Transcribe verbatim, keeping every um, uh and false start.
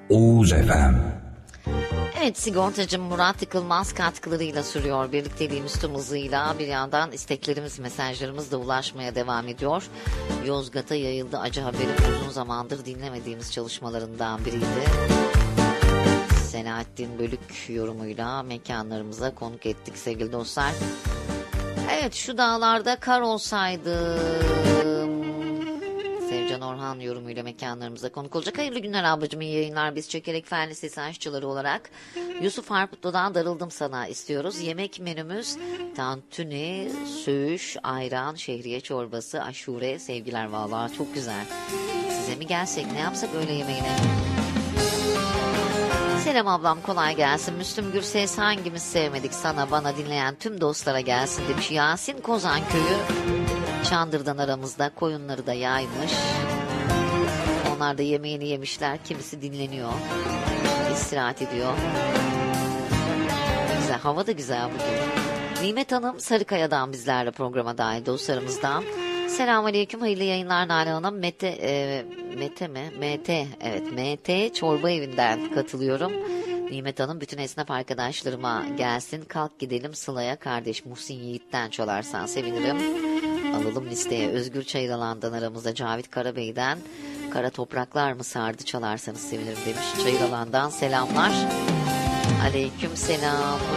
Oğuz F M. Evet, sigortacı Murat Yıkılmaz katkılarıyla sürüyor birlikteliğimiz tüm hızıyla. Bir yandan isteklerimiz, mesajlarımız da ulaşmaya devam ediyor. Yozgat'a yayıldı acı haberi, uzun zamandır dinlemediğimiz çalışmalarından biriydi. Selahattin Bölük yorumuyla mekanlarımıza konuk ettik sevgili dostlar. Evet, şu dağlarda kar olsaydı... Sevcan Orhan yorumuyla mekanlarımıza konuk olacak. Hayırlı günler ablacığım, iyi yayınlar. Biz Çekerek Fen Lisesi aşçıları olarak Yusuf Harputlu'dan darıldım sana istiyoruz. Yemek menümüz tantuni, söğüş, ayran, şehriye çorbası, aşure. Sevgiler, vallahi çok güzel. Size mi gelsek, ne yapsak öğle yemeğine? Selam ablam, kolay gelsin. Müslüm Gürses hangimiz sevmedik, sana bana dinleyen tüm dostlara gelsin demiş. Yasin Kozan köyü Çandır'dan aramızda, koyunları da yaymış. Onlar da yemeğini yemişler. Kimisi dinleniyor, istirahat ediyor. Güzel, hava da güzel bugün. Nimet Hanım Sarıkaya'dan bizlerle programa dahil, dostlarımızdan. Selamünaleyküm, hayırlı yayınlar Nalan Hanım. Mete, e, Mete mi? M T, evet M T Çorba Evi'nden katılıyorum. Nimet Hanım, bütün esnaf arkadaşlarıma gelsin. Kalk gidelim Sıla'ya, kardeş Muhsin Yiğit'ten çalarsan sevinirim. Alalım listeye. Özgür Çayıralan'dan aramızda, Cavit Karabey'den Kara Topraklar mı sardı, çalarsanız sevinirim demiş. Çayıralan'dan selamlar. Aleyküm selam.